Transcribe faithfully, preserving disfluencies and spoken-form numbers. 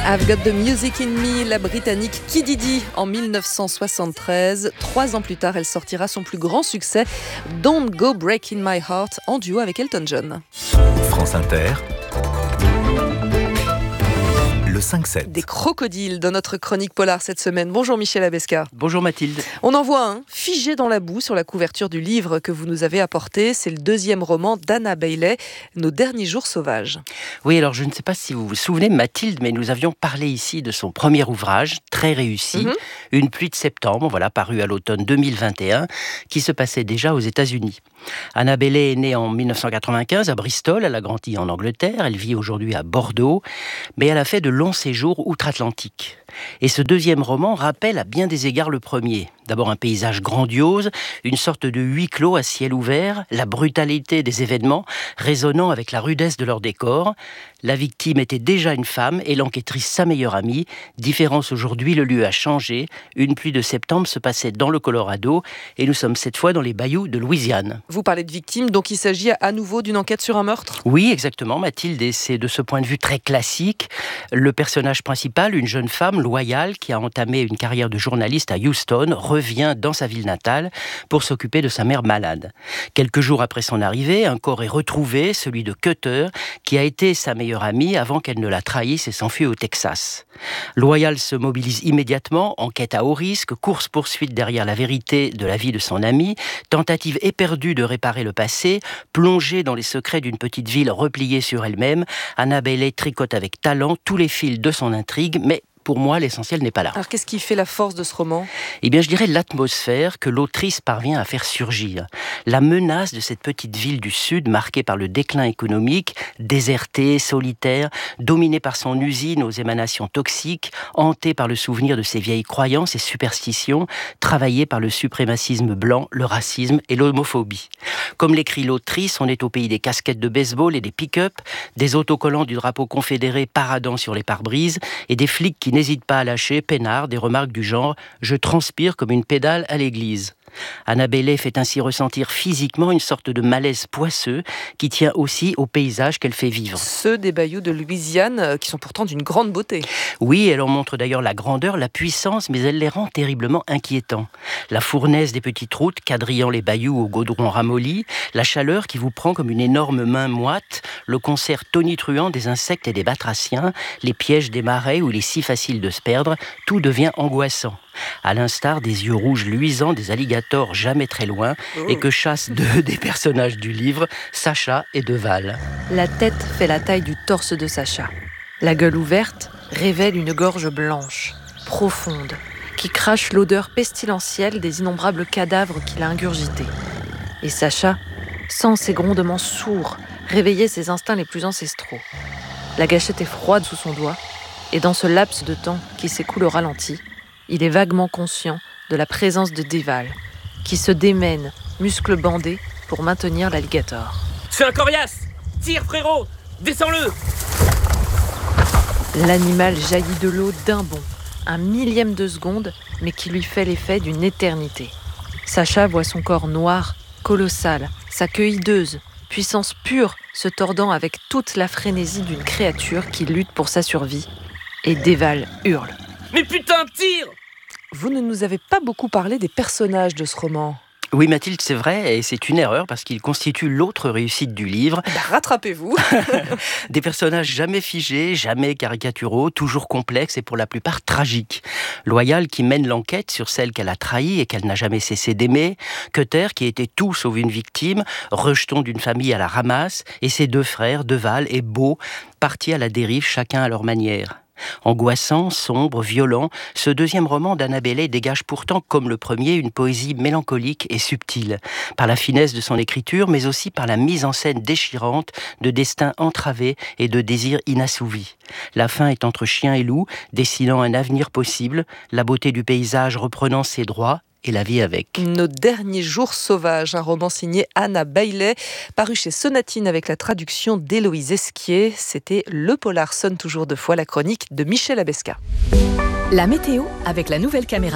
I've Got the Music in Me, la britannique Kid Didi en dix-neuf cent soixante-treize. Trois ans plus tard, elle sortira son plus grand succès, Don't Go Breaking My Heart, en duo avec Elton John. France Inter, le cinq sept. Des crocodiles dans notre chronique polar cette semaine. Bonjour Michel Abesca. Bonjour Mathilde. On en voit un figé dans la boue sur la couverture du livre que vous nous avez apporté. C'est le deuxième roman d'Anna Bailey, Nos derniers jours sauvages. Oui, alors je ne sais pas si vous vous souvenez Mathilde, mais nous avions parlé ici de son premier ouvrage, très réussi, mm-hmm. Une pluie de septembre, voilà, paru à l'automne deux mille vingt et un, qui se passait déjà aux États-Unis. Anna Bailey est née en dix-neuf cent quatre-vingt-quinze à Bristol, elle a grandi en Angleterre, elle vit aujourd'hui à Bordeaux, mais elle a fait de longs séjours outre-Atlantique. Et ce deuxième roman rappelle à bien des égards le premier. D'abord un paysage grandiose, une sorte de huis clos à ciel ouvert, la brutalité des événements résonnant avec la rudesse de leur décor. La victime était déjà une femme et l'enquêtrice sa meilleure amie. Différence aujourd'hui, le lieu a changé. Une pluie de septembre se passait dans le Colorado et nous sommes cette fois dans les bayous de Louisiane. Vous parlez de victime, donc il s'agit à nouveau d'une enquête sur un meurtre ? Oui, exactement Mathilde, et c'est de ce point de vue très classique. Le personnage principal, une jeune femme loyale qui a entamé une carrière de journaliste à Houston, revient dans sa ville natale pour s'occuper de sa mère malade. Quelques jours après son arrivée, un corps est retrouvé, celui de Cutter, qui a été sa meilleure amie avant qu'elle ne la trahisse et s'enfuit au Texas. Loyal se mobilise immédiatement, enquête à haut risque, course-poursuite derrière la vérité de la vie de son amie, tentative éperdue de réparer le passé, plongée dans les secrets d'une petite ville repliée sur elle-même. Anna Bailey tricote avec talent tous les fils de son intrigue, mais pour moi, l'essentiel n'est pas là. Alors, qu'est-ce qui fait la force de ce roman ? Eh bien, je dirais l'atmosphère que l'autrice parvient à faire surgir. La menace de cette petite ville du Sud, marquée par le déclin économique, désertée, solitaire, dominée par son usine aux émanations toxiques, hantée par le souvenir de ses vieilles croyances et superstitions, travaillée par le suprémacisme blanc, le racisme et l'homophobie. Comme l'écrit l'autrice, on est au pays des casquettes de baseball et des pick-up, des autocollants du drapeau confédéré paradant sur les pare-brises et des flics qui n'hésite pas à lâcher, peinard, des remarques du genre « je transpire comme une pédale à l'église ». Anna Bailey fait ainsi ressentir physiquement une sorte de malaise poisseux qui tient aussi au paysage qu'elle fait vivre. Ceux des bayous de Louisiane qui sont pourtant d'une grande beauté. Oui, elle en montre d'ailleurs la grandeur, la puissance, mais elle les rend terriblement inquiétants. La fournaise des petites routes quadrillant les bayous au goudron ramolli, la chaleur qui vous prend comme une énorme main moite, le concert tonitruant des insectes et des batraciens, les pièges des marais où il est si facile de se perdre, tout devient angoissant. À l'instar des yeux rouges luisants des alligators jamais très loin et que chassent deux des personnages du livre, Sacha et Deval. La tête fait la taille du torse de Sacha. La gueule ouverte révèle une gorge blanche, profonde, qui crache l'odeur pestilentielle des innombrables cadavres qu'il a ingurgités. Et Sacha sent ses grondements sourds réveiller ses instincts les plus ancestraux. La gâchette est froide sous son doigt et dans ce laps de temps qui s'écoule au ralenti, il est vaguement conscient de la présence de Deval, qui se démène, muscles bandés, pour maintenir l'alligator. C'est un coriace ! Tire, frérot ! Descends-le ! L'animal jaillit de l'eau d'un bond, un millième de seconde, mais qui lui fait l'effet d'une éternité. Sacha voit son corps noir, colossal, sa queue hideuse, puissance pure, se tordant avec toute la frénésie d'une créature qui lutte pour sa survie. Et Deval hurle. Mais putain, tire ! Vous ne nous avez pas beaucoup parlé des personnages de ce roman. Oui Mathilde, c'est vrai, et c'est une erreur parce qu'il constitue l'autre réussite du livre. Bah, rattrapez-vous. Des personnages jamais figés, jamais caricaturaux, toujours complexes et pour la plupart tragiques. Loyal qui mène l'enquête sur celle qu'elle a trahie et qu'elle n'a jamais cessé d'aimer. Cutter qui était tout sauf une victime, rejeton d'une famille à la ramasse, et ses deux frères, Deval et Beau, partis à la dérive chacun à leur manière. Angoissant, sombre, violent, ce deuxième roman d'Anna Bailey dégage pourtant, comme le premier, une poésie mélancolique et subtile, par la finesse de son écriture, mais aussi par la mise en scène déchirante de destins entravés et de désirs inassouvis. La fin est entre chien et loup, dessinant un avenir possible, la beauté du paysage reprenant ses droits, et la vie avec. Nos derniers jours sauvages, un roman signé Anna Bailey, paru chez Sonatine avec la traduction d'Héloïse Esquier. C'était Le Polar sonne toujours deux fois, la chronique de Michel Abesca. La météo avec la nouvelle caméra